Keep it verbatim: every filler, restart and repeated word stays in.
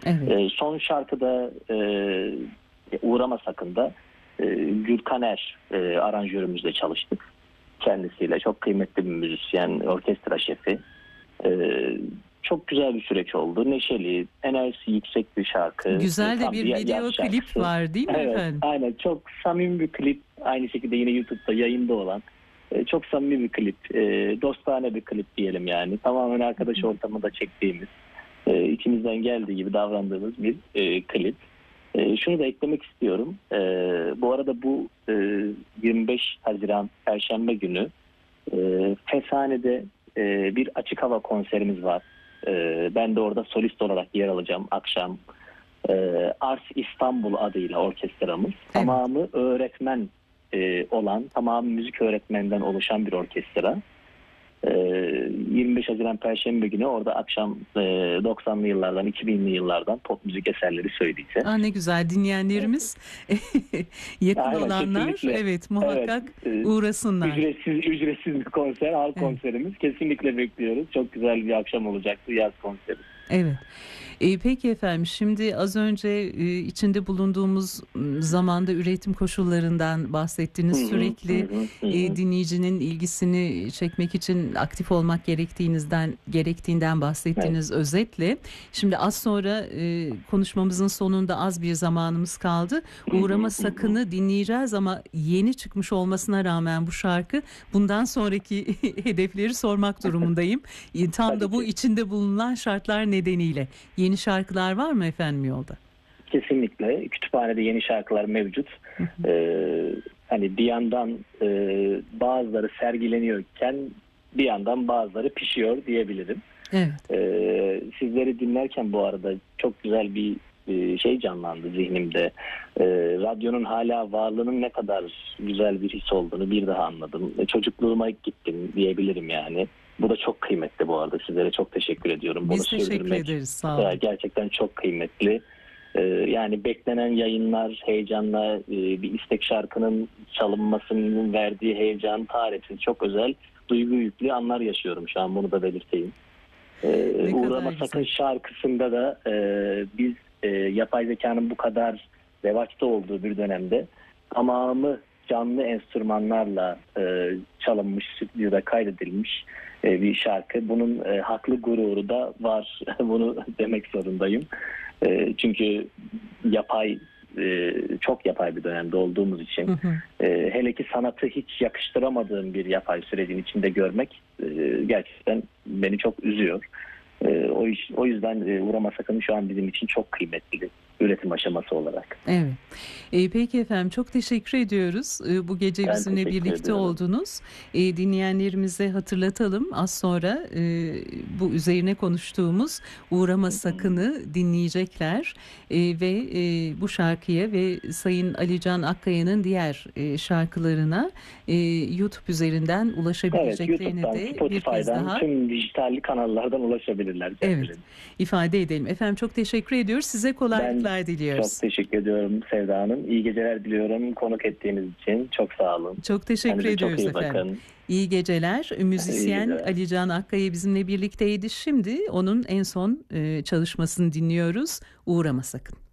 Evet. E, son şarkıda e, Uğrama Sakın'da e, Gülkaner e, aranjörümüzle çalıştık. Kendisiyle çok kıymetli bir müzisyen, orkestra şefi. E, çok güzel bir süreç oldu. Neşeli, enerjisi yüksek bir şarkı. Güzel de Tam bir ya- video yaz klip şarkısı. var değil mi Evet, efendim? aynen. Çok samimi bir klip. Aynı şekilde yine YouTube'da yayında olan. E, çok samimi bir klip. E, dostane bir klip diyelim yani. Tamamen arkadaş ortamında çektiğimiz, e, içimizden geldiği gibi davrandığımız bir e, klip. E, şunu da eklemek istiyorum. E, bu arada bu e, yirmi beş Haziran Perşembe günü e, Feshane'de e, bir açık hava konserimiz var. E, ben de orada solist olarak yer alacağım akşam. E, Ars İstanbul adıyla orkestramız. Evet. Tamamı öğretmen e, olan, tamamı müzik öğretmeninden oluşan bir orkestra. yirmi beş Haziran Perşembe günü orada akşam doksanlı yıllardan, iki binli yıllardan pop müzik eserleri söyleyeceğiz. Aa, ne güzel, dinleyenlerimiz yakın Aynen, olanlar kesinlikle. evet muhakkak Evet, e, uğrasınlar. Ücretsiz ücretsiz bir konser, halk Evet. konserimiz. Kesinlikle bekliyoruz. Çok güzel bir akşam olacaktı, yaz konseri. Evet. E, peki efendim, şimdi az önce e, içinde bulunduğumuz m, zamanda üretim koşullarından bahsettiniz. Hı hı, Sürekli hı hı, hı e, hı. dinleyicinin ilgisini çekmek için aktif olmak gerektiğinizden gerektiğinden bahsettiniz özetle. Şimdi az sonra e, konuşmamızın sonunda az bir zamanımız kaldı. Uğrama Sakın'ı dinleyeceğiz ama yeni çıkmış olmasına rağmen bu şarkı, bundan sonraki hedefleri sormak durumundayım. E, tam Tabii da bu ki. içinde bulunan şartlar nedeniyle. Yeni şarkılar var mı efendim yolda? Kesinlikle. Kütüphanede yeni şarkılar mevcut. Ee, hani bir yandan e, bazıları sergileniyorken bir yandan bazıları pişiyor diyebilirim. Evet. Ee, sizleri dinlerken bu arada çok güzel bir e, şey canlandı zihnimde. Ee, radyonun hala varlığının ne kadar güzel bir his olduğunu bir daha anladım. E, çocukluğuma gittim diyebilirim yani. Bu da çok kıymetli bu arada. Sizlere çok teşekkür ediyorum. Biz Bunu teşekkür sürdürmek ederiz. Sağ olun. e, gerçekten çok kıymetli. Ee, yani beklenen yayınlar, heyecanla e, bir istek şarkının çalınmasının verdiği heyecan, tarifsiz, çok özel, duygu yüklü anlar yaşıyorum şu an, bunu da belirteyim. Ee, Ne kadar Uğrama güzel. Sakın şarkısında da e, biz e, yapay zekanın bu kadar revaçta olduğu bir dönemde tamamı canlı enstrümanlarla e, çalınmış, stüdyoda kaydedilmiş e, bir şarkı. Bunun e, haklı gururu da var. Bunu demek zorundayım. E, çünkü yapay, e, çok yapay bir dönemde olduğumuz için, Hı hı. e, hele ki sanatı hiç yakıştıramadığım bir yapay sürecin içinde görmek e, gerçekten beni çok üzüyor. E, o, iş, o yüzden e, Uğrama Sakın şu an bizim için çok kıymetli üretim aşaması olarak. Evet. E, peki efendim, çok teşekkür ediyoruz. E, bu gece Ben bizimle teşekkür birlikte ediyorum. oldunuz. E, dinleyenlerimize hatırlatalım. Az sonra e, bu üzerine konuştuğumuz Uğrama Sakın'ı dinleyecekler. E, ve e, bu şarkıya ve Sayın Ali Can Akkaya'nın diğer e, şarkılarına e, YouTube üzerinden Evet, ulaşabileceklerini YouTube'dan, de bir kez Spotify'dan, daha tüm dijital kanallardan ulaşabilirler kendileri. evet, ifade edelim. Efendim, çok teşekkür ediyoruz. Size kolaylıklar Ben diliyoruz. çok teşekkür ediyorum Sevda Hanım. İyi geceler diliyorum konuk ettiğiniz için. Çok sağ olun. Çok teşekkür Kendinize çok ediyoruz iyi efendim. bakın. İyi geceler. İyi Müzisyen geceler. Ali Can Akkaya bizimle birlikteydi. Şimdi onun en son e, çalışmasını dinliyoruz. Uğrama Sakın.